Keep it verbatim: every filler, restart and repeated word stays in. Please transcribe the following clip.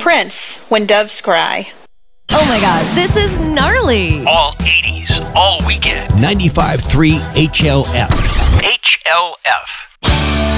Prince, When Doves Cry. Oh my God, this is gnarly. All eighties, all weekend. ninety-five point three H L F. H L F.